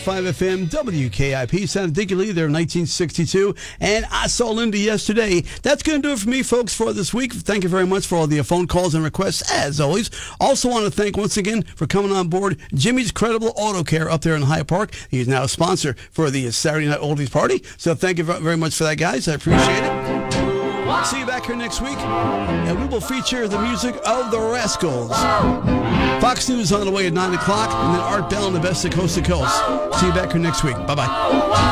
FM, WKIP, Santa Diggly there in 1962. And I saw Linda yesterday. That's going to do it for me, folks, for this week. Thank you very much for all the phone calls and requests, as always. Also want to thank once again for coming on board Jimmy's Credible Auto Care up there in Hyde Park. He's now a sponsor for the Saturday Night Oldies Party. So thank you very much for that, guys. I appreciate it. See you back here next week, and we will feature the music of the Rascals. Fox News on the way at 9 o'clock, and then Art Bell and the best of Coast to Coast. See you back here next week. Bye-bye.